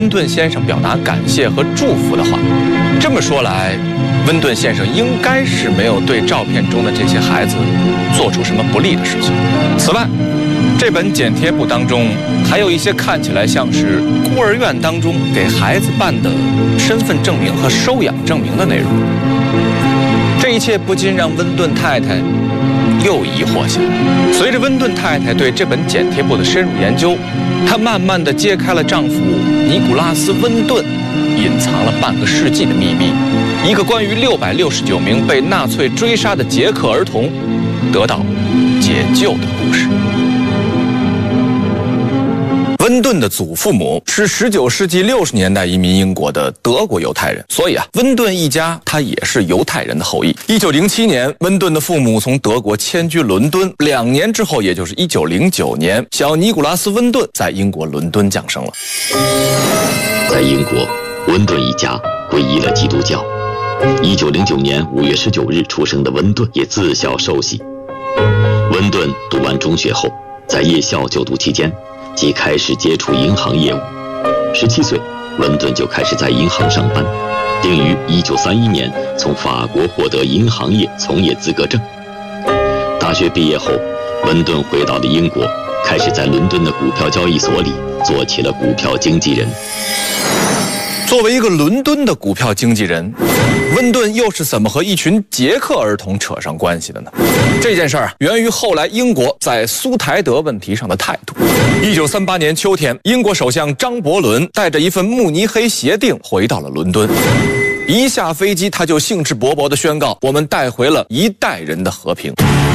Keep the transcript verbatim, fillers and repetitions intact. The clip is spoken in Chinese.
温顿先生表达感谢和祝福的话。这么说来，温顿先生应该是没有对照片中的这些孩子做出什么不利的事情。此外，这本剪贴簿当中还有一些看起来像是孤儿院当中给孩子办的身份证明和收养证明的内容。这一切不禁让温顿太太又疑惑起来。随着温顿太太对这本剪贴簿的深入研究，她慢慢地揭开了丈夫尼古拉斯·温顿隐藏了半个世纪的秘密，一个关于六百六十九名被纳粹追杀的捷克儿童得到解救的故事。温顿的祖父母是十九世纪六十年代移民英国的德国犹太人，所以啊，温顿一家他也是犹太人的后裔。一九零七年，温顿的父母从德国迁居伦敦，两年之后，也就是一九零九年，小尼古拉斯·温顿在英国伦敦降生了。 在英国，温顿一家皈依了基督教。一九零九年五月十九日出生的温顿也自小受洗。温顿读完中学后，在夜校就读期间，即开始接触银行业务。十七岁，温顿就开始在银行上班，并于一九三一年从法国获得银行业从业资格证。大学毕业后，温顿回到了英国，开始在伦敦的股票交易所里做起了股票经纪人。 作为一个伦敦的股票经纪人，温顿又是怎么和一群捷克儿童扯上关系的呢？这件事儿源于后来英国在苏台德问题上的态度。一九三八年秋天，英国首相张伯伦带着一份慕尼黑协定回到了伦敦。一下飞机，他就兴致勃勃地宣告：“我们带回了一代人的和平。”